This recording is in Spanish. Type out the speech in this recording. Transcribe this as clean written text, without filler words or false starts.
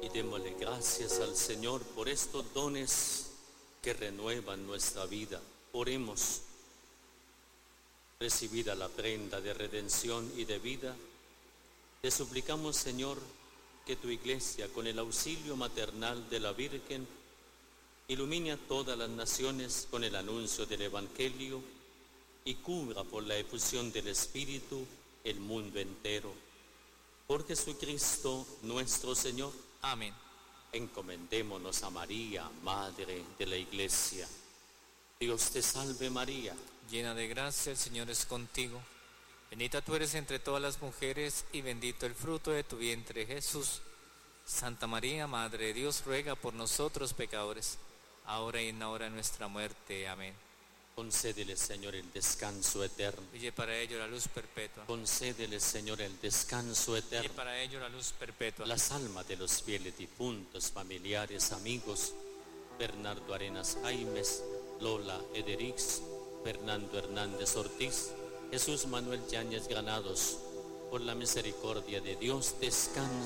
y démosle gracias al Señor por estos dones que renuevan nuestra vida. Oremos. Recibida la prenda de redención y de vida, te suplicamos, Señor, que tu Iglesia, con el auxilio maternal de la Virgen, ilumine a todas las naciones con el anuncio del Evangelio y cubra por la efusión del Espíritu el mundo entero. Por Jesucristo nuestro Señor. Amén. Encomendémonos a María, Madre de la Iglesia. Dios te salve María. Llena de gracia, el Señor es contigo. Bendita tú eres entre todas las mujeres y bendito el fruto de tu vientre, Jesús. Santa María, Madre de Dios, ruega por nosotros pecadores, ahora y en la hora de nuestra muerte. Amén. Concédele, Señor, el descanso eterno. Y para ello la luz perpetua. Concédele, Señor, el descanso eterno. Y para ello la luz perpetua. Las almas de los fieles difuntos, familiares, amigos, Bernardo Arenas Jaimes, Lola Ederix, Fernando Hernández Ortiz, Jesús Manuel Yáñez Granados, por la misericordia de Dios, descansa.